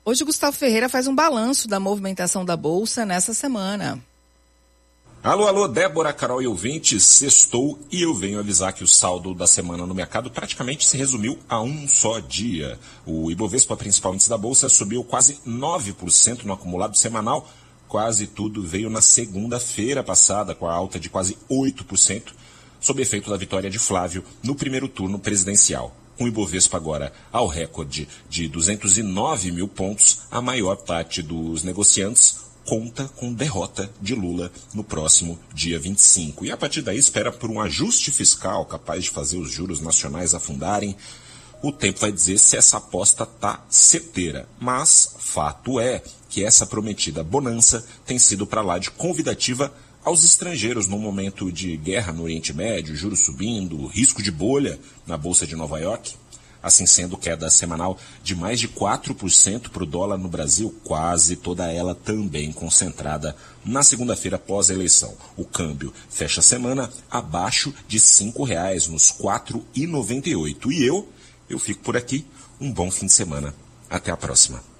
Hoje o Gustavo Ferreira faz um balanço da movimentação da Bolsa nessa semana. Alô, Débora, Carol e ouvintes, sextou e eu venho avisar que o saldo da semana no mercado praticamente se resumiu a um só dia. O Ibovespa, principal índice da Bolsa, subiu quase 9% no acumulado semanal. Quase tudo veio na segunda-feira passada, com a alta de quase 8%, sob efeito da vitória de Flávio no primeiro turno presidencial. Com o Ibovespa agora ao recorde de 209 mil pontos, a maior parte dos negociantes conta com derrota de Lula no próximo dia 25. E a partir daí espera por um ajuste fiscal capaz de fazer os juros nacionais afundarem. O tempo vai dizer se essa aposta está certeira. Mas fato é que essa prometida bonança tem sido para lá de convidativa aos estrangeiros num momento de guerra no Oriente Médio, juros subindo, risco de bolha na Bolsa de Nova York. Assim sendo, queda semanal de mais de 4% para o dólar no Brasil, quase toda ela também concentrada na segunda-feira pós-eleição. O câmbio fecha a semana abaixo de R$ 5,00, nos R$ 4,98. E eu fico por aqui. Um bom fim de semana. Até a próxima.